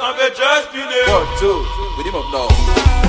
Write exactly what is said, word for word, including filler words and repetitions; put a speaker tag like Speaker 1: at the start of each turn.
Speaker 1: m'en fait just spinner.
Speaker 2: One, two, with him up now.